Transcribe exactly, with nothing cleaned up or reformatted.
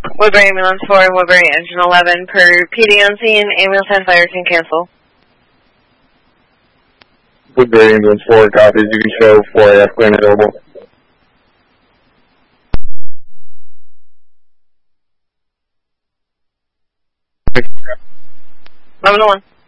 Woodbury Ambulance four and Woodbury Engine eleven per P D on scene. Ambulance and fire can cancel. Woodbury Ambulance four copies. You can show four A F claim available. eleven to one.